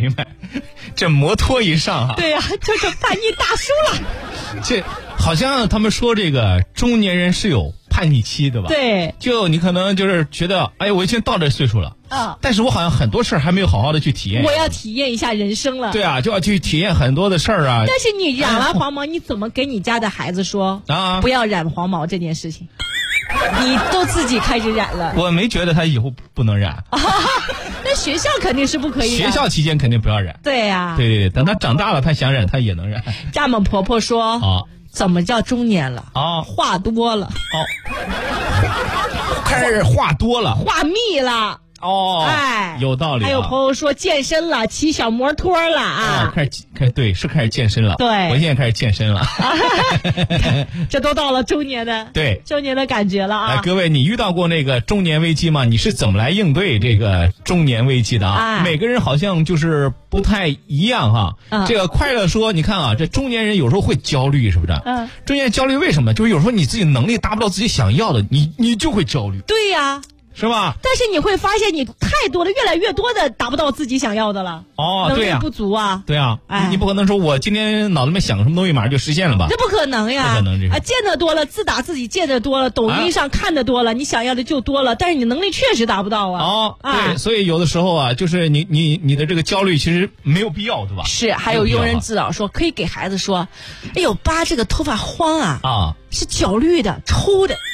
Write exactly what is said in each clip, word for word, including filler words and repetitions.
明白，这摩托一上啊， 对呀、啊，就是叛逆大叔了。 这好像他们说这个中年人是有叛逆期的吧？ 对， 就你可能就是觉得，哎，我已经到这岁数了啊， 但是我好像很多事儿还没有好好的去体验。 我要体验一下人生了。 对啊，就要去体验很多的事儿啊。 但是你染完黄毛，你怎么给你家的孩子说啊？ 不要染黄毛这件事情？你都自己开始染了。 我没觉得他以后不能染。 那学校肯定是不可以染。 学校期间肯定不要染。 对呀、啊。 对对对，等他长大了，他想染他也能染。 家母婆婆说。 啊。 怎么叫中年了？ 啊， 话多了。 哦，开始话多了， 话密了。 哦， 哎， 有道理、啊。 还有朋友说健身了，骑小摩托了啊， 哦、开始开对是开始健身了。 对， 我现在开始健身了。 这都到了中年的对中年的感觉了啊！ 哎，各位，你遇到过那个中年危机吗？你是怎么来应对这个中年危机的啊？ 哎、 每个人好像就是不太一样哈。 嗯、 这个快乐说，你看啊，这中年人有时候会焦虑，是不是？ 嗯。 中年人焦虑为什么？就是有时候你自己能力达不到自己想要的，你你就会焦虑。 对呀、啊。 是吧？ 但是你会发现，你太多的、越来越多的达不到自己想要的了。 哦，对呀， 能力不足啊。 对啊， 哎， 你不可能说我今天脑子里面想什么东西，马上就实现了吧？ 这不可能呀！ 不可能，这啊，见得多了，自打自己见得多了，抖音上看得多了，啊、你想要的就多了，但是你能力确实达不到啊。 哦，对， 啊、 所以有的时候啊，就是你你你的这个焦虑其实没有必要，对吧？ 是，还有庸人自扰说，可以给孩子说，哎呦，爸这个头发荒啊， 啊， 是焦虑的，抽的。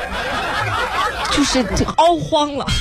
就是这个凹荒了，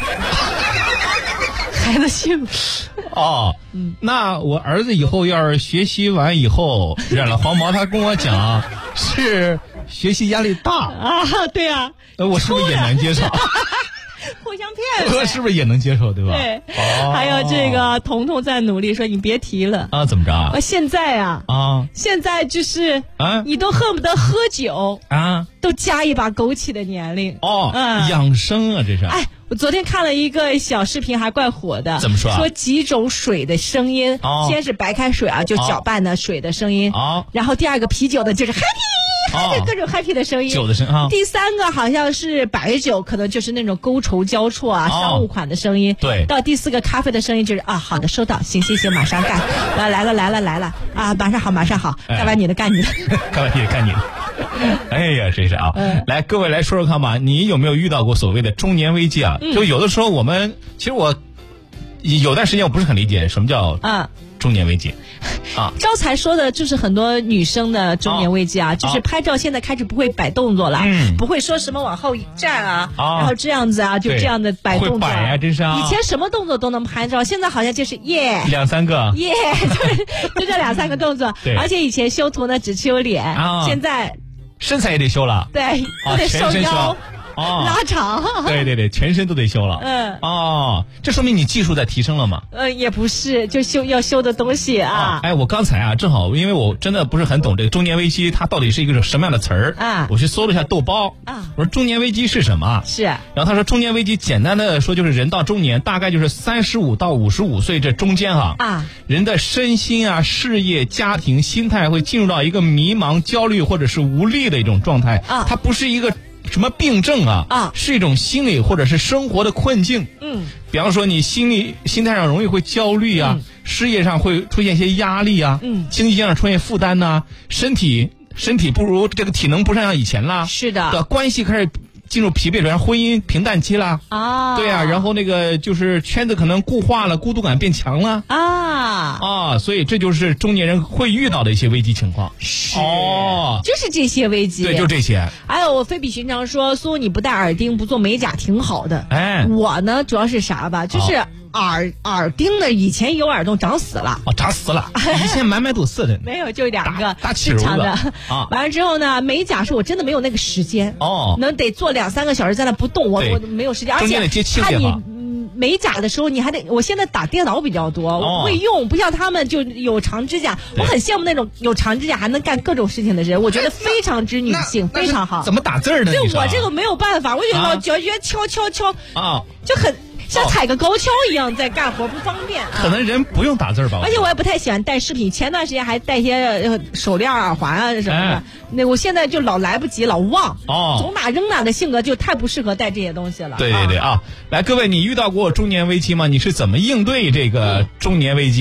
孩子信哦，嗯，那我儿子以后要是学习完以后染了黄毛，他跟我讲是学习压力大啊，对啊， 呃，我是不是也能接受？ 互相骗， 我是不是也能接受，对吧？ 对， 哦、 还有这个彤彤在努力说你别提了啊，怎么着啊？ 现在啊啊， 现在就是啊， 你都恨不得喝酒啊， 都加一把枸杞的年龄哦， 嗯， 养生啊，这是。 哎，我昨天看了一个小视频，还怪火的。 怎么说啊？ 说几种水的声音， 哦、 先是白开水啊，就搅拌的水的声音， 哦， 然后第二个啤酒的就是 happy。 哦、 各种 happy 的声音， 酒的声音、啊。 第三个好像是白酒，可能就是那种勾愁交错啊，哦、商务款的声音。 对。 到第四个咖啡的声音就是啊，好的，收到，行行行，马上干，来来了来了来了啊，马上好马上好，哎、干完你的干你的， 干完你的干你的。哎呀，真是啊！嗯、来，各位来说说看吧，你有没有遇到过所谓的中年危机啊？嗯、就有的时候我们，其实我有段时间我不是很理解什么叫啊中年危机。啊， 招财说的就是很多女生的中年危机啊，哦、就是拍照现在开始不会摆动作了， 嗯， 不会说什么往后一站啊， 啊然后这样子啊，就这样的摆动作， 会摆啊，真是啊！ 以前什么动作都能拍照，现在好像就是耶两三个耶，就是就这两三个动作， 对， 而且以前修图呢只修脸， 啊、 现在身材也得修了， 对，都得收腰。 哦， 拉长， 对对对，全身都得修了。 嗯， 哦，这说明你技术在提升了嘛？ 呃，也不是，就修要修的东西啊。 哦、哎，我刚才啊，正好因为我真的不是很懂这个中年危机，它到底是一个什么样的词儿啊？ 我去搜了一下豆包啊， 我说中年危机是什么？ 是， 然后他说中年危机简单的说就是人到中年，大概就是三十五到五十五岁这中间哈啊， 人的身心啊、事业、家庭、心态会进入到一个迷茫、焦虑或者是无力的一种状态啊， 它不是一个。什么病症啊？ 啊， 是一种心理或者是生活的困境。 嗯， 比方说你心理心态上容易会焦虑啊， 嗯、 事业上会出现一些压力啊， 嗯， 经济上出现负担呐、啊，身体身体不如这个体能不像以前啦， 是的， 的关系开始进入疲惫，然后婚姻平淡期啦， 啊， 对啊，然后那个就是圈子可能固化了，孤独感变强了， 啊啊，所以这就是中年人会遇到的一些危机情况。 是哦， 就是这些危机， 对，就这些。 还有我非比寻常说，苏你不戴耳钉不做美甲挺好的。 哎， 我呢主要是啥吧，就是耳、哦、耳钉呢，以前有耳洞长死了， 哦，长死了，以前满满都是的， 没有就两个大正常的啊。 完了之后呢，美甲是我真的没有那个时间哦， 能得做两三个小时在那不动，我我没有时间，而且看你。美甲的时候，你还得，我现在打电脑比较多，我不会用，不像他们就有长指甲，我很羡慕那种有长指甲还能干各种事情的人，我觉得非常之女性，非常好。 怎么打字呢？ 就我这个没有办法，我觉得老觉得敲敲敲啊， 就很。像踩个高跷一样在干活，不方便、啊。 可能人不用打字吧。 而且我也不太喜欢戴饰品，前段时间还戴一些手链、耳环啊什么的。哎、那我现在就老来不及，老忘。 哦。 总打扔哪的性格就太不适合戴这些东西了。 对对对啊！来，各位，你遇到过中年危机吗？你是怎么应对这个中年危机？